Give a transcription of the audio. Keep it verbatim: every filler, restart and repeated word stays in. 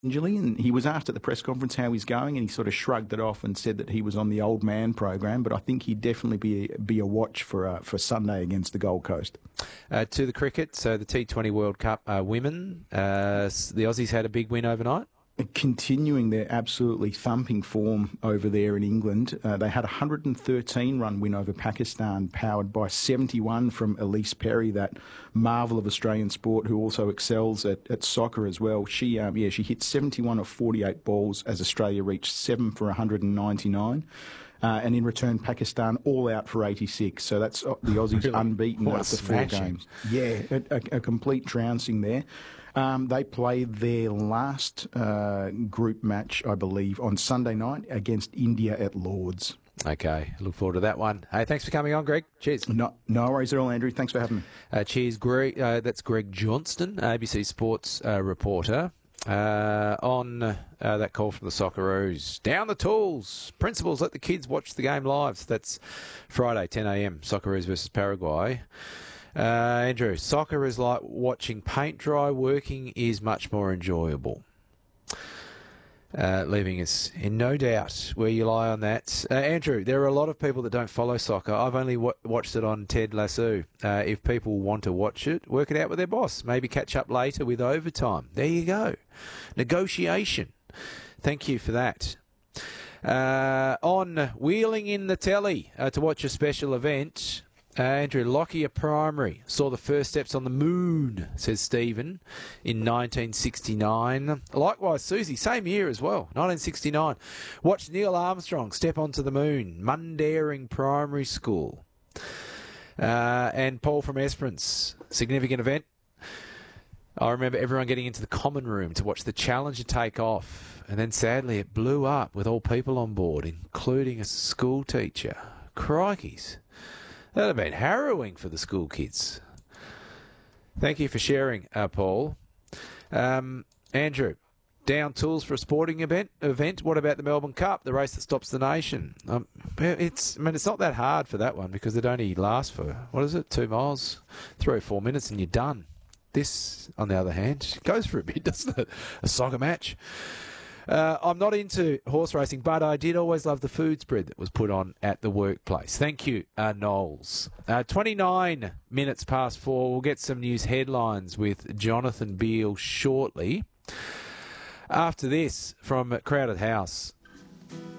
Gingerly, and he was asked at the press conference how he's going, and he sort of shrugged it off and said that he was on the old man program. But I think he'd definitely be be a watch for uh, for Sunday against the Gold Coast. Uh, to the cricket, so the T twenty World Cup uh, women, uh, the Aussies had a big win overnight. Continuing their absolutely thumping form over there in England. Uh, they had a one hundred thirteen run win over Pakistan, powered by seventy-one from Elise Perry, that marvel of Australian sport who also excels at, at soccer as well. She um, yeah, she hit seventy-one of forty-eight balls as Australia reached seven for one hundred ninety-nine. Uh, and in return, Pakistan all out for eighty-six. So that's the Aussies Really? unbeaten What a after four smashing. games. Yeah, a, a, a complete trouncing there. Um, they played their last uh, group match, I believe, on Sunday night against India at Lords. Okay, look forward to that one. Hey, thanks for coming on, Greg. Cheers. No, no worries at all, Andrew. Thanks for having me. Uh, cheers, Greg. Uh, that's Greg Johnston, A B C Sports uh, reporter. Uh, on uh, that call from the Socceroos. Down the tools. Principals, let the kids watch the game live. That's Friday, ten a.m. Socceroos versus Paraguay. Uh, Andrew, soccer is like watching paint dry. Working is much more enjoyable. Uh, leaving us in no doubt where you lie on that. Uh, Andrew, there are a lot of people that don't follow soccer. I've only w- watched it on Ted Lasso. Uh, if people want to watch it, work it out with their boss. Maybe catch up later with overtime. There you go. Negotiation. Thank you for that. Uh, on Wheeling in the Telly uh, to watch a special event. Uh, Andrew, Lockyer Primary saw the first steps on the moon, says Stephen, in nineteen sixty-nine. Likewise, Susie, same year as well, nineteen sixty-nine. Watched Neil Armstrong step onto the moon, Mundaring Primary School. Uh, and Paul from Esperance, significant event. I remember everyone getting into the common room to watch the Challenger take off, and then sadly it blew up with all people on board, including a school teacher. Crikeys. That would have been harrowing for the school kids. Thank you for sharing, uh, Paul. Um, Andrew, down tools for a sporting event. Event. What about the Melbourne Cup, the race that stops the nation? Um, it's. I mean, it's not that hard for that one because it only lasts for what is it, two miles, three or four minutes, and you're done. This, on the other hand, goes for a bit, doesn't it? A soccer match. Uh, I'm not into horse racing, but I did always love the food spread that was put on at the workplace. Thank you, uh, Knowles. Uh, twenty-nine minutes past four. We'll get some news headlines with Jonathan Beale shortly. After this, from Crowded House.